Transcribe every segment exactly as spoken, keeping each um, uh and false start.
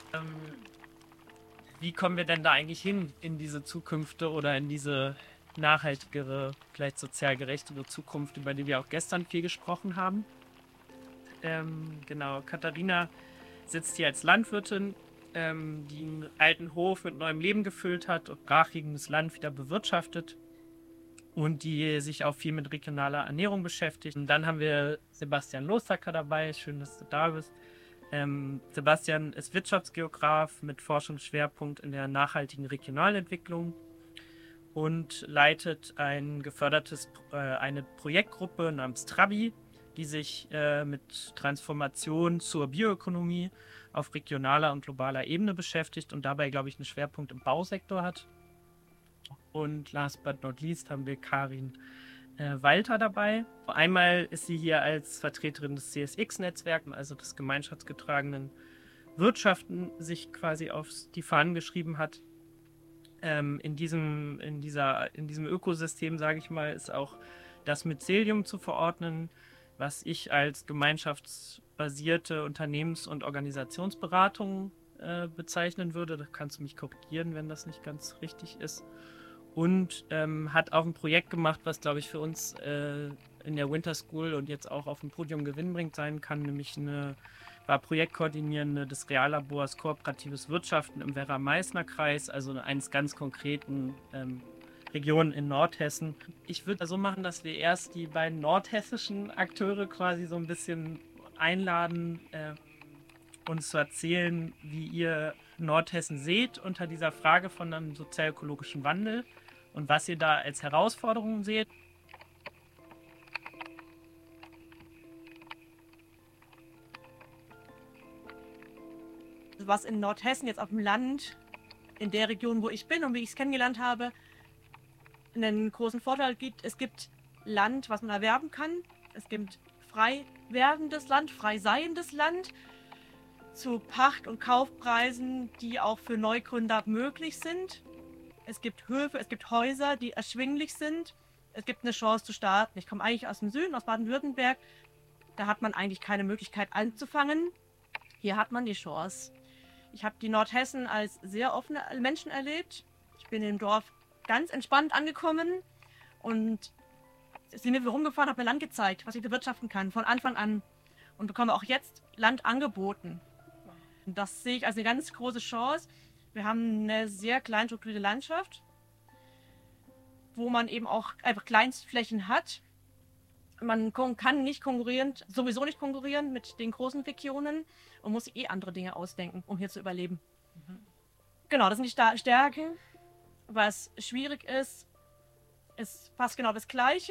Ähm, wie kommen wir denn da eigentlich hin in diese Zukünfte oder in diese nachhaltigere, vielleicht sozial gerechtere Zukunft, über die wir auch gestern viel gesprochen haben? Ähm, genau, Katharina sitzt hier als Landwirtin, ähm, die einen alten Hof mit neuem Leben gefüllt hat und brachliegendes Land wieder bewirtschaftet und die sich auch viel mit regionaler Ernährung beschäftigt. Und dann haben wir Sebastian Losacker dabei. Schön, dass du da bist. Ähm, Sebastian ist Wirtschaftsgeograf mit Forschungsschwerpunkt in der nachhaltigen Regionalentwicklung und leitet ein gefördertes, äh, eine Projektgruppe namens Trabi, die sich äh, mit Transformation zur Bioökonomie auf regionaler und globaler Ebene beschäftigt und dabei, glaube ich, einen Schwerpunkt im Bausektor hat. Und last but not least haben wir Karin äh, Walter dabei. Einmal ist sie hier als Vertreterin des C S X-Netzwerks, also des gemeinschaftsgetragenen Wirtschaften, sich quasi auf die Fahnen geschrieben hat. Ähm, in, diesem, in, dieser, in diesem Ökosystem, sage ich mal, ist auch das Mycelium zu verordnen, was ich als gemeinschaftsbasierte Unternehmens- und Organisationsberatung äh, bezeichnen würde. Da kannst du mich korrigieren, wenn das nicht ganz richtig ist. Und ähm, hat auch ein Projekt gemacht, was, glaube ich, für uns äh, in der Winter School und jetzt auch auf dem Podium gewinnbringend sein kann, nämlich eine, war Projektkoordinierende des Reallabors Kooperatives Wirtschaften im Werra-Meißner-Kreis, also eines ganz konkreten ähm, Regionen in Nordhessen. Ich würde so machen, dass wir erst die beiden nordhessischen Akteure quasi so ein bisschen einladen, äh, uns zu erzählen, wie ihr Nordhessen seht unter dieser Frage von einem sozial-ökologischen Wandel und was ihr da als Herausforderungen seht. Was in Nordhessen jetzt auf dem Land, in der Region, wo ich bin und wie ich es kennengelernt habe, einen großen Vorteil gibt. Es gibt Land, was man erwerben kann. Es gibt frei werdendes Land, frei seiendes Land zu Pacht- und Kaufpreisen, die auch für Neugründer möglich sind. Es gibt Höfe, es gibt Häuser, die erschwinglich sind. Es gibt eine Chance zu starten. Ich komme eigentlich aus dem Süden, aus Baden-Württemberg. Da hat man eigentlich keine Möglichkeit anzufangen. Hier hat man die Chance. Ich habe die Nordhessen als sehr offene Menschen erlebt. Ich bin im Dorf ganz entspannt angekommen und sind wir rumgefahren, habe mir Land gezeigt, was ich bewirtschaften kann, von Anfang an. Und bekomme auch jetzt Land angeboten. Und das sehe ich als eine ganz große Chance. Wir haben eine sehr klein strukturierte Landschaft, wo man eben auch einfach Kleinstflächen hat. Man kann nicht konkurrieren, sowieso nicht konkurrieren mit den großen Regionen und muss eh andere Dinge ausdenken, um hier zu überleben. Mhm. Genau, das sind die Stärken. Was schwierig ist, ist fast genau das Gleiche.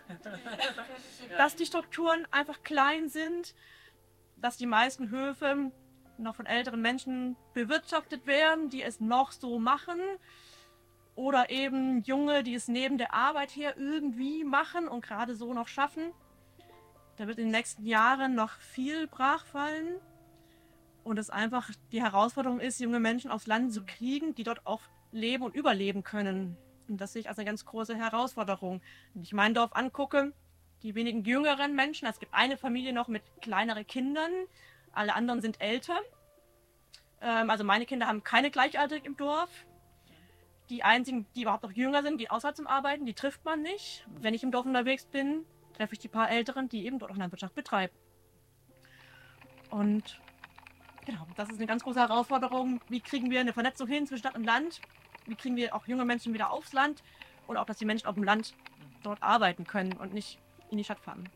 Dass die Strukturen einfach klein sind, dass die meisten Höfe noch von älteren Menschen bewirtschaftet werden, die es noch so machen. Oder eben Junge, die es neben der Arbeit her irgendwie machen und gerade so noch schaffen. Da wird in den nächsten Jahren noch viel brach fallen. Und es einfach die Herausforderung ist, junge Menschen aufs Land zu kriegen, die dort auch leben und überleben können. Und das sehe ich als eine ganz große Herausforderung. Wenn ich mein Dorf angucke, die wenigen jüngeren Menschen, es gibt eine Familie noch mit kleineren Kindern, alle anderen sind älter. Ähm, also meine Kinder haben keine Gleichaltrigen im Dorf. Die einzigen, die überhaupt noch jünger sind, die außerhalb zum Arbeiten, die trifft man nicht. Wenn ich im Dorf unterwegs bin, treffe ich die paar Älteren, die eben dort auch Landwirtschaft betreiben. Und genau, das ist eine ganz große Herausforderung. Wie kriegen wir eine Vernetzung hin zwischen Stadt und Land? Wie kriegen wir auch junge Menschen wieder aufs Land? Und auch, dass die Menschen auf dem Land dort arbeiten können und nicht in die Stadt fahren.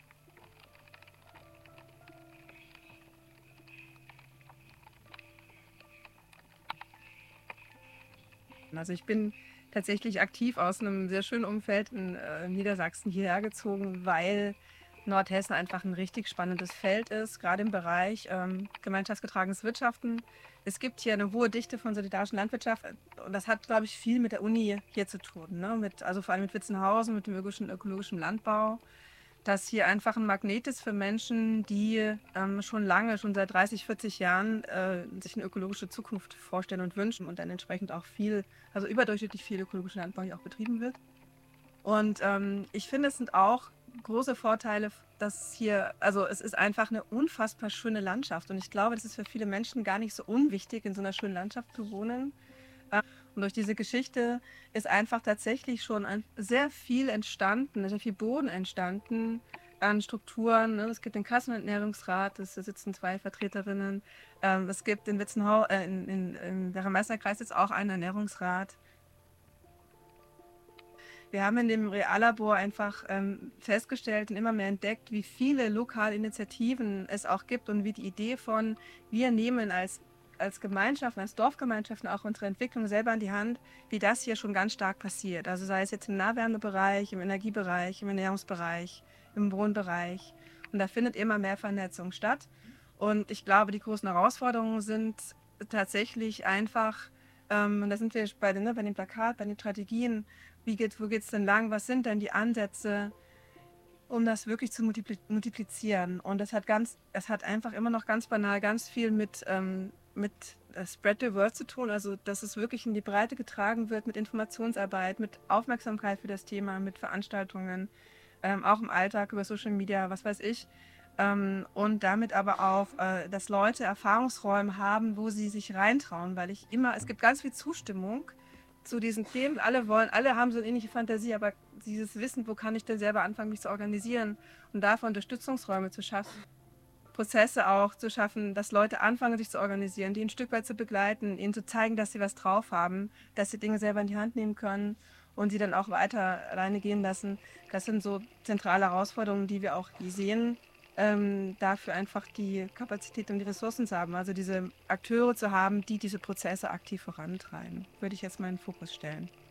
Also ich bin tatsächlich aktiv aus einem sehr schönen Umfeld in äh, Niedersachsen hierher gezogen, weil Nordhessen einfach ein richtig spannendes Feld ist, gerade im Bereich ähm, gemeinschaftsgetragenes Wirtschaften. Es gibt hier eine hohe Dichte von solidarischen Landwirtschaft und das hat, glaube ich, viel mit der Uni hier zu tun, ne? Mit, also vor allem mit Witzenhausen, mit dem ökologischen, ökologischen Landbau, dass hier einfach ein Magnet ist für Menschen, die ähm, schon lange, schon seit dreißig, vierzig Jahren äh, sich eine ökologische Zukunft vorstellen und wünschen und dann entsprechend auch viel, also überdurchschnittlich viel ökologischer Landbau hier auch betrieben wird. Und ähm, ich finde, es sind auch große Vorteile, dass hier, also es ist einfach eine unfassbar schöne Landschaft und ich glaube, das ist für viele Menschen gar nicht so unwichtig, in so einer schönen Landschaft zu wohnen. Und durch diese Geschichte ist einfach tatsächlich schon ein, sehr viel entstanden, sehr viel Boden entstanden an Strukturen. Ne? Es gibt den Kassenernährungsrat, da sitzen zwei Vertreterinnen. Ähm, es gibt in Witzenhau, äh, in, in, im Werra-Meißner-Kreis jetzt auch einen Ernährungsrat. Wir haben in dem Reallabor einfach ähm, festgestellt und immer mehr entdeckt, wie viele lokale Initiativen es auch gibt und wie die Idee von, wir nehmen als, als Gemeinschaften, als Dorfgemeinschaften auch unsere Entwicklung selber in die Hand, wie das hier schon ganz stark passiert. Also sei es jetzt im Nahwärmebereich, im Energiebereich, im Ernährungsbereich, im Wohnbereich. Und da findet immer mehr Vernetzung statt. Und ich glaube, die großen Herausforderungen sind tatsächlich einfach, ähm, und da sind wir bei, den, ne, bei dem Plakat, bei den Strategien, wie geht, wo geht es denn lang, was sind denn die Ansätze, um das wirklich zu multipli multiplizieren. Und das hat, ganz, es hat einfach immer noch ganz banal ganz viel mit, ähm, mit äh, Spread the Word zu tun, also dass es wirklich in die Breite getragen wird mit Informationsarbeit, mit Aufmerksamkeit für das Thema, mit Veranstaltungen, ähm, auch im Alltag über Social Media, was weiß ich. Ähm, und damit aber auch, äh, dass Leute Erfahrungsräume haben, wo sie sich reintrauen, weil ich immer, es gibt ganz viel Zustimmung zu diesen Themen. Alle wollen, alle haben so eine ähnliche Fantasie, aber dieses Wissen, wo kann ich denn selber anfangen, mich zu organisieren und dafür Unterstützungsräume zu schaffen, Prozesse auch zu schaffen, dass Leute anfangen, sich zu organisieren, die ein Stück weit zu begleiten, ihnen zu zeigen, dass sie was drauf haben, dass sie Dinge selber in die Hand nehmen können und sie dann auch weiter alleine gehen lassen. Das sind so zentrale Herausforderungen, die wir auch sehen, ähm, dafür einfach die Kapazität und die Ressourcen zu haben, also diese Akteure zu haben, die diese Prozesse aktiv vorantreiben, würde ich jetzt mal in den Fokus stellen.